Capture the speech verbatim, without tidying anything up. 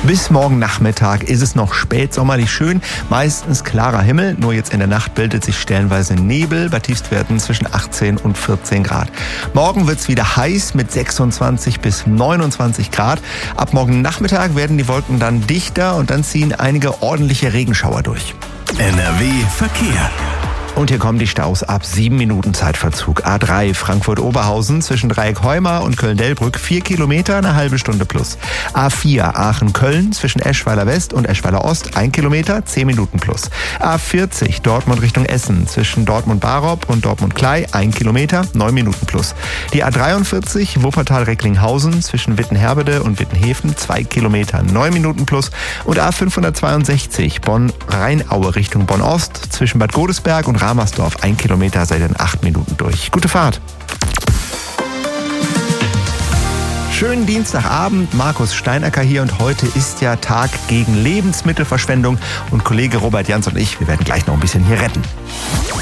Bis morgen Nachmittag ist es noch spätsommerlich schön, meistens klarer Himmel, nur jetzt in der Nacht bildet sich stellenweise Nebel bei Tiefstwerten zwischen achtzehn und vierzehn Grad. Morgen wird es wieder heiß mit sechsundzwanzig bis neunundzwanzig Grad. Ab morgen Nachmittag werden die Wolken dann dichter und dann ziehen einige ordentliche Regenschauer durch. N R W Verkehr. Und hier kommen die Staus ab sieben Minuten Zeitverzug. A drei Frankfurt-Oberhausen zwischen Dreieck-Heumar und Köln-Delbrück vier Kilometer, eine halbe Stunde plus. A vier Aachen-Köln zwischen Eschweiler West und Eschweiler Ost ein Kilometer, zehn Minuten plus. A vierzig Dortmund Richtung Essen zwischen Dortmund-Barop und Dortmund-Klei ein Kilometer, neun Minuten plus. Die A dreiundvierzig Wuppertal-Recklinghausen zwischen Wittenherbede und Wittenhäfen zwei Kilometer, neun Minuten plus. Und A fünfhundertzweiundsechzig Bonn-Rheinaue Richtung Bonn-Ost zwischen Bad Godesberg und Ramersdorf ein Kilometer, seid in acht Minuten durch. Gute Fahrt! Schönen Dienstagabend, Markus Steinacker hier und heute ist ja Tag gegen Lebensmittelverschwendung und Kollege Robert Jans und ich, wir werden gleich noch ein bisschen hier retten.